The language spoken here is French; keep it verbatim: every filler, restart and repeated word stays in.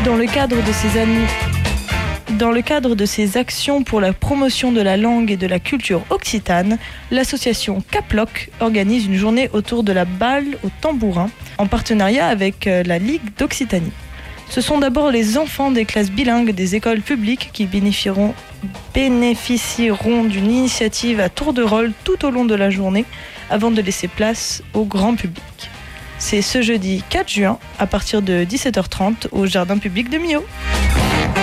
Dans le cadre de ces années... Dans le cadre de ses actions pour la promotion de la langue et de la culture occitane, l'association Caploc organise une journée autour de la balle au tambourin en partenariat avec la Ligue d'Occitanie. Ce sont d'abord les enfants des classes bilingues des écoles publiques qui bénéficieront, bénéficieront d'une initiative à tour de rôle tout au long de la journée avant de laisser place au grand public. C'est ce jeudi quatre juin à partir de dix-sept heures trente au jardin public de Millau.